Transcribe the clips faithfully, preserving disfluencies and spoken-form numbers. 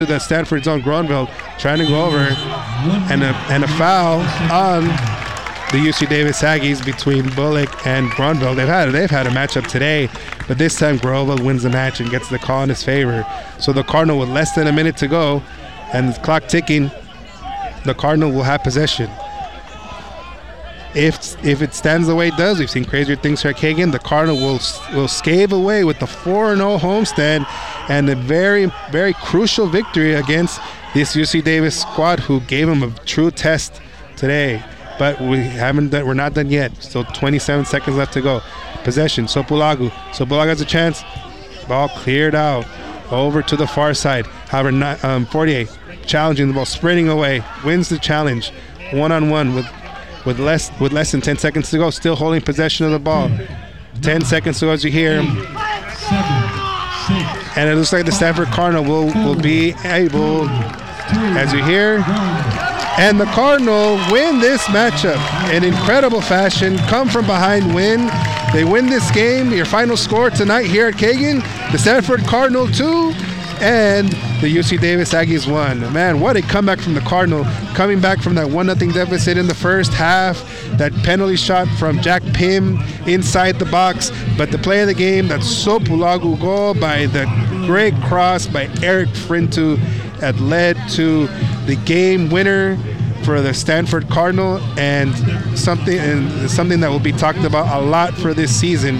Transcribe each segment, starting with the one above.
the Stanford's own Gronville trying to go over, and a, and a foul on the U C Davis Aggies between Bullock and Gronville. They've had they've had a matchup today, but this time Gronville wins the match and gets the call in his favor. So the Cardinal, with less than a minute to go and the clock ticking, the Cardinal will have possession. If if it stands the way it does, we've seen crazier things here at Kagan. The Cardinal will will scave away with the four and oh homestand and a very, very crucial victory against this U C Davis squad, who gave them a true test today. But we haven't done, we're not done yet. Still twenty-seven seconds left to go. Possession, Sopulagu. Sopulagu has a chance. Ball cleared out. Over to the far side. However, not, um, Fortier challenging the ball, sprinting away, wins the challenge. One-on-one with With less with less than ten seconds to go, still holding possession of the ball. ten seconds to go as you hear him. And it looks like the Stanford Cardinal will, will be able, as you hear, and the Cardinal win this matchup in incredible fashion, come from behind win. They win this game. Your final score tonight here at Kagan, the Stanford Cardinal two, and the U C Davis Aggies won. Man, what a comeback from the Cardinal, coming back from that one nothing deficit in the first half. That penalty shot from Jack Pym inside the box. But the play of the game, that Sopulagu goal by the great cross by Eric Frintu, that led to the game winner for the Stanford Cardinal, and something and something that will be talked about a lot for this season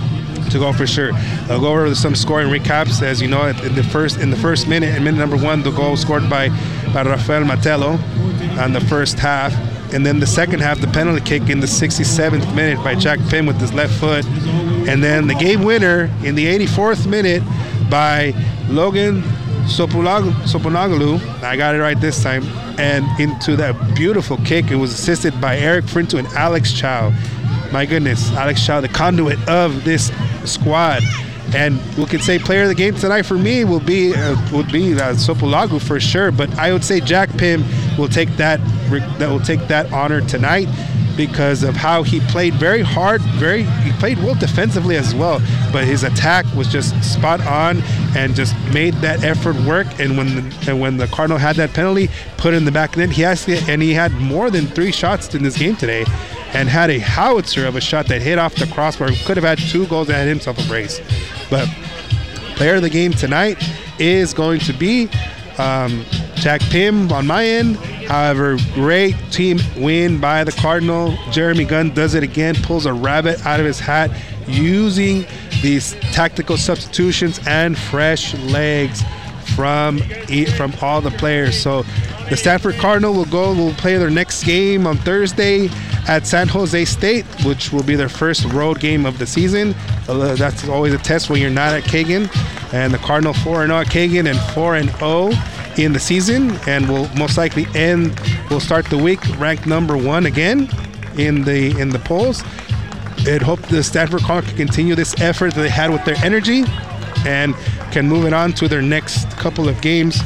to go for sure. I'll go over some scoring recaps. As you know, in the first in the first minute, in minute number one, the goal scored by, by Rafael Matello on the first half. And then the second half, the penalty kick in the sixty-seventh minute by Jack Pym with his left foot. And then the game winner in the eighty-fourth minute by Logan Sopulagu, Sopunagalu. I got it right this time. And into that beautiful kick, it was assisted by Eric Frintu and Alex Chow. My goodness, Alex Chow, the conduit of this squad. And we could say player of the game tonight for me will be uh, would be uh, Sopulagu for sure. But I would say Jack Pym will take that that will take that honor tonight, because of how he played very hard, very he played well defensively as well. But his attack was just spot on and just made that effort work. And when the, and when the Cardinal had that penalty, put it in the back net, he actually and he had more than three shots in this game today, and had a howitzer of a shot that hit off the crossbar. Could have had two goals and had himself a brace. But player of the game tonight is going to be um, Jack Pym on my end. However, great team win by the Cardinal. Jeremy Gunn does it again, pulls a rabbit out of his hat using these tactical substitutions and fresh legs from from all the players. So the Stanford Cardinal will go will play their next game on Thursday at San Jose State, which will be their first road game of the season. Uh, that's always a test when you're not at Kagan. And the Cardinal four and oh at Kagan and four and oh in the season, and will most likely end. We'll start the week ranked number one again in the in the polls. I'd hope the Stanford Cardinal can continue this effort that they had with their energy, and can move it on to their next couple of games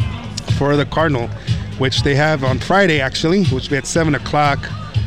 for the Cardinal, which they have on Friday actually, which will be at seven o'clock.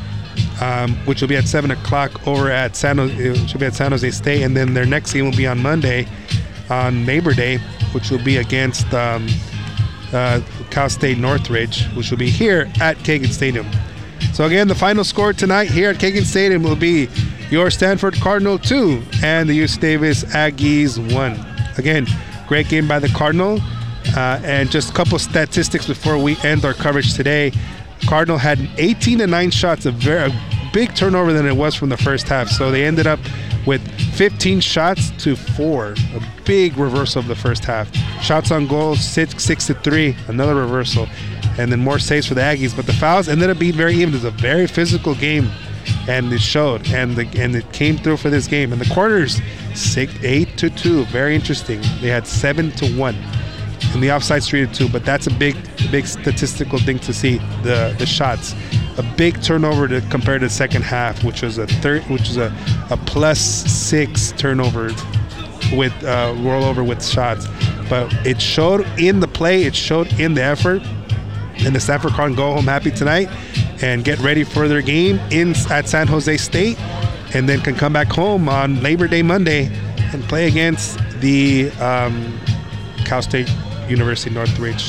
Um, which will be at seven o'clock over at San Jose, which will be at San Jose State, and then their next game will be on Monday, on Labor Day, which will be against um, uh, Cal State Northridge, which will be here at Kagan Stadium. So again, the final score tonight here at Kagan Stadium will be your Stanford Cardinal two and the U C Davis Aggies one. Again, great game by the Cardinal, uh, and just a couple statistics before we end our coverage today. Cardinal had eighteen to nine shots, a very a big turnover than it was from the first half. So they ended up with fifteen shots to four, a big reversal of the first half. Shots on goal, six, six to three, another reversal, and then more saves for the Aggies. But the fouls ended up being very even. It was a very physical game, and it showed, and the and it came through for this game. And the corners, six, eight to two, very interesting. They had seven to one. And the offsides three to two, but that's a big, big statistical thing to see. The the shots, a big turnover to compare to the second half, which was a third, which is a, a plus six turnover with uh, rollover with shots. But it showed in the play, it showed in the effort, and the Stanford Cardinal go home happy tonight and get ready for their game in at San Jose State, and then can come back home on Labor Day Monday and play against the um, Cal State University Northridge